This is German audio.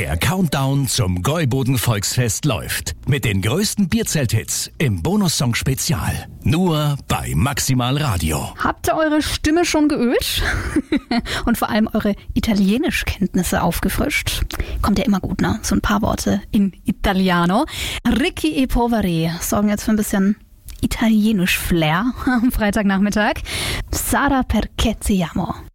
Der Countdown zum Gäuboden Volksfest läuft. Mit den größten Bierzelt-Hits im Bonussong-Spezial. Nur bei Maximal Radio. Habt ihr eure Stimme schon geölt? Und vor allem eure Italienischkenntnisse aufgefrischt? Kommt ja immer gut, ne? So ein paar Worte in Italiano. Ricchi e Poveri sorgen jetzt für ein bisschen italienisch Flair am Freitagnachmittag. Sara perché ti amo.